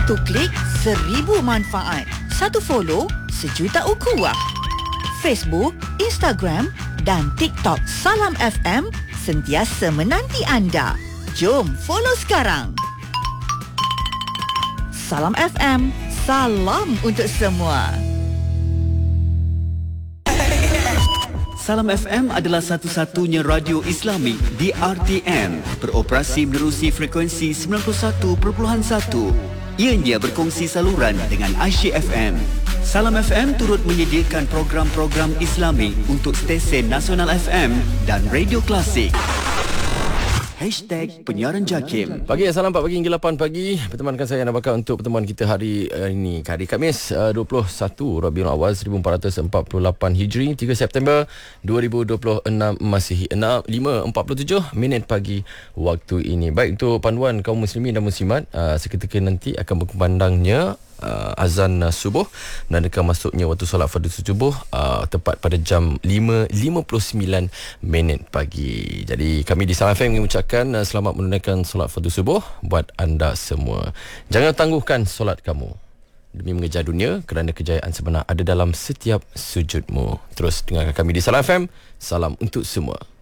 Satu klik, 1000 manfaat. Satu follow, 1 juta ukhuwah. Facebook, Instagram dan TikTok Salam FM sentiasa menanti anda. Jom follow sekarang. Salam FM, salam untuk semua. Salam FM adalah satu-satunya radio Islami di RTM, beroperasi menerusi frekuensi 91.1. Ianya berkongsi saluran dengan Aisyah FM. Salam FM turut menyediakan program-program Islami untuk stesen Nasional FM dan Radio Klasik. #Penyiaran JAKIM. Pagi, salam 4 pagi hingga 8 pagi. Pertemankan saya Ana Bakar untuk pertemuan kita hari ini. Hari Khamis 21 Rabiul Awal 1448 Hijri, 3 September 2026 Masihi. 5:47 pagi waktu ini. Baik, untuk panduan kaum muslimin dan muslimat, seketika nanti akan berkumandangnya azan subuh dan akan masuknya waktu solat fardu subuh tepat pada jam 5:59 pagi. Jadi kami di Salam FM mengucapkan selamat menunaikan solat fardu subuh buat anda semua. Jangan tangguhkan solat kamu demi mengejar dunia, kerana kejayaan sebenar ada dalam setiap sujudmu. Terus dengarkan kami di Salam FM. Salam untuk semua.